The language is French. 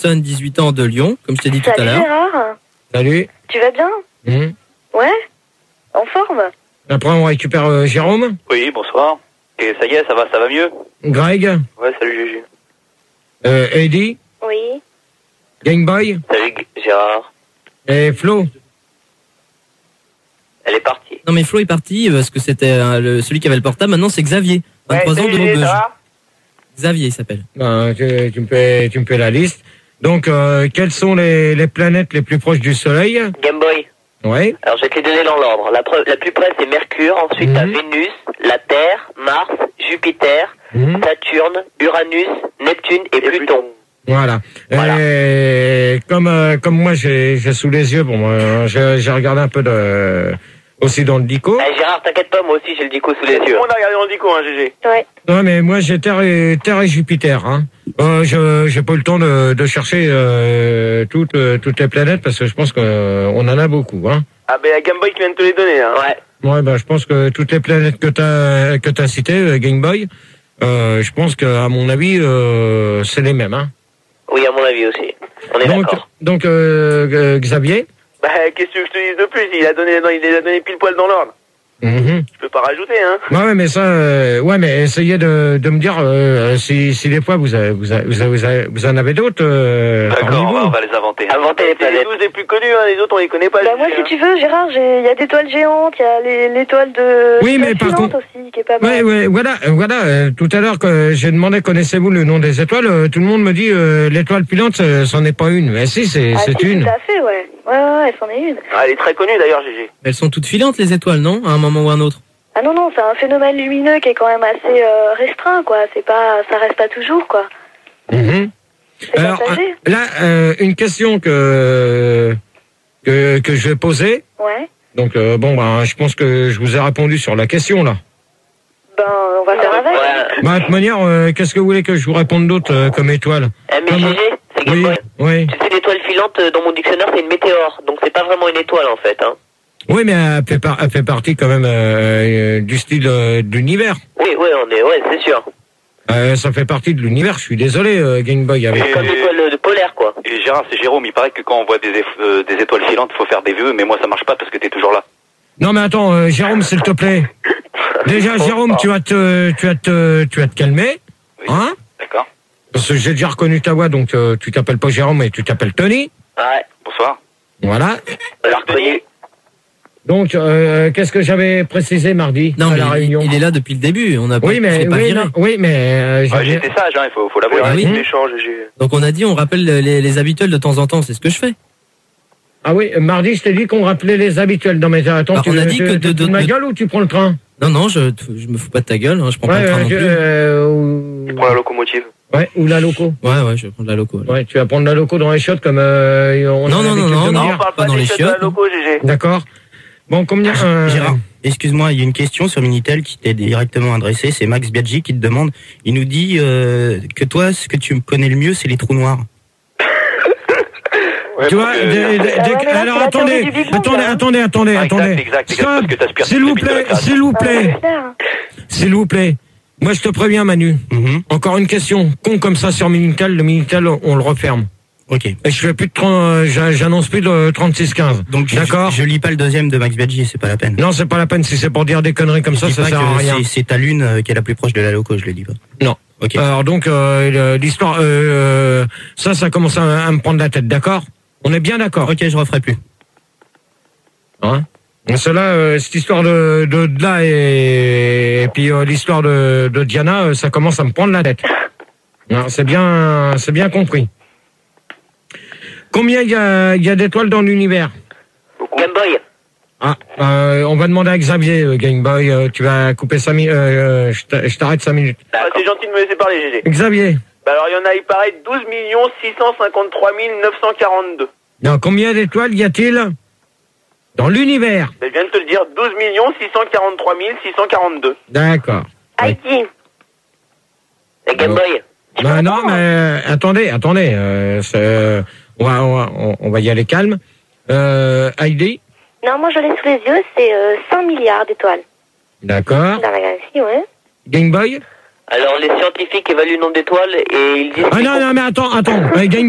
Johnson, 18 ans, de Lyon, comme je t'ai dit tout à Salut l'heure. Gérard, Salut. tu vas bien? Ouais? En forme? Après, on récupère Jérôme. Oui, bonsoir. Et ça y est, ça va mieux? Greg. Ouais, salut Gégé. Eddie. Oui. Gameboy. Salut Gérard. Et Flo. Elle est partie. Non mais Flo est parti parce que c'était celui qui avait le portable. Maintenant c'est Xavier, 23 ans de Maubeuge. Xavier il s'appelle. Ben, tu me fais la liste. Donc, quelles sont les planètes les plus proches du Soleil? Game Boy. Oui. Alors je vais te les donner dans l'ordre. La plus près c'est Mercure, ensuite t'as Vénus, la Terre, Mars, Jupiter, Saturne, Uranus, Neptune et Pluton. Voilà. Et comme moi j'ai sous les yeux, bon, j'ai regardé un peu aussi dans le dico. Gérard, t'inquiète pas, moi aussi j'ai le dico sous les yeux. On a regardé dans le dico, hein, Gégé. Ouais. Ouais, mais moi j'ai Terre et Jupiter. Hein. J'ai pas eu le temps de chercher toutes les planètes parce que je pense qu'on en a beaucoup. Hein. Ah ben Game Boy qui vient de te les donner. Hein. Ouais. Ouais, ben je pense que toutes les planètes que t'as citées, Game Boy, je pense qu'à mon avis c'est les mêmes. Hein. Oui, à mon avis aussi. On est d'accord. Donc Xavier. Bah qu'est-ce que je te dise de plus? Il les a donné pile poil dans l'ordre. Je peux pas rajouter, hein. Ouais, mais ça, mais essayez de me dire si des fois vous en avez d'autres. D'accord, on va les inventer. Inventer les planètes. C'est les 12 les plus connus, hein. Les autres on les connaît pas. Bah moi si tu veux Gérard, il y a d'étoiles géantes, il y a l'étoile de... Oui, mais par contre... aussi, qui est pas mal. Ouais, voilà. Tout à l'heure que j'ai demandé connaissez-vous le nom des étoiles, tout le monde me dit l'étoile filante, c'en est pas une. Mais si, c'est une. Tout à fait, ouais. Ouais, c'en est une. Ah, elle est très connue d'ailleurs, Gégé. Elles sont toutes filantes les étoiles, non? À un moment ou à un autre. Ah non, c'est un phénomène lumineux qui est quand même assez restreint, quoi. Ça reste pas toujours, quoi. Alors là, une question que je vais poser. Ouais. Donc je pense que je vous ai répondu sur la question là. Ben, on va faire avec. Bah, de toute manière, qu'est-ce que vous voulez que je vous réponde d'autre comme étoile? Mais Gégé, c'est Game Boy. Oui. Tu sais, l'étoile filante, dans mon dictionnaire, c'est une météore. Donc c'est pas vraiment une étoile, en fait, hein. Oui, mais elle fait partie quand même du style de l'univers. Oui, c'est sûr. Ça fait partie de l'univers, je suis désolé, Game Boy. Comme l'étoile de polaire, quoi. Et Gérard, c'est Jérôme, il paraît que quand on voit des étoiles filantes, il faut faire des vœux, mais moi ça marche pas parce que t'es toujours là. Non mais attends, Jérôme, s'il te plaît. Déjà, Jérôme, tu vas te calmer, oui, hein? D'accord. Parce que j'ai déjà reconnu ta voix, donc tu t'appelles pas Jérôme, mais tu t'appelles Tony. Ouais. Bonsoir. Voilà. Alors, Tony. Donc, qu'est-ce que j'avais précisé mardi Non, à mais la réunion? il est là depuis le début. On a pas, Oui, mais J'étais sage, hein, il faut l'avouer. Oui, l'échange, Gégé. Donc on a dit on rappelle les habituels de temps en temps. C'est ce que je fais. Ah oui, mardi, je t'ai dit qu'on rappelait les habituels. Non mais attends, Alors, tu on a dit que de ma gueule ou tu prends le train? Non, je me fous pas de ta gueule. Hein, je prends pas le train non plus. Tu prends la locomotive. Ouais, ou la loco. Ouais, je vais prendre la loco. Ouais, tu vas prendre la loco dans les chiottes comme on Non, On parle pas dans les des chiottes. de la loco, Gégé. D'accord. Bon, combien Gérard, excuse-moi, il y a une question sur Minitel qui t'est directement adressée. C'est Max Biaggi qui te demande. Il nous dit que toi, ce que tu connais le mieux, c'est les trous noirs. Tu vois, alors attendez. Exact, Stop, parce que t'aspires s'il vous plaît. Moi, je te préviens, Manu. Encore une question con comme ça sur Minitel. Le Minitel, on le referme. Ok. Et je fais plus de j'annonce plus de 36-15. Donc, d'accord. Je lis pas le deuxième de Max Biaggi, c'est pas la peine. Non, c'est pas la peine. Si c'est pour dire des conneries comme ça sert à rien. C'est ta lune qui est la plus proche de la loco, je le dis pas. Non. Ok. Alors donc, l'histoire, ça commence à me prendre la tête, d'accord? On est bien d'accord? Ok, je referai plus. Hein? Cela, cette histoire de là et puis l'histoire de Diana, ça commence à me prendre la tête. Non, c'est bien compris. Combien il y a d'étoiles dans l'univers? Game Boy. Ah, on va demander à Xavier, Game Boy, tu vas couper 5 minutes, je t'arrête 5 minutes. C'est gentil de me laisser parler, Gégé. Xavier. Bah alors, il y en a, il paraît, 12 653 942. Non, combien d'étoiles y a-t-il dans l'univers? Je viens de te le dire, 12 643 642. D'accord. Heidi. Et Game Boy. Ben non, mais attendez, on va y aller calme. Heidi? Non, moi je l'ai sous les yeux, c'est 100 milliards d'étoiles. D'accord. Dans la galaxie, ouais. Game Boy? Alors, les scientifiques évaluent le nombre d'étoiles et ils disent... Ah non, mais attends. Game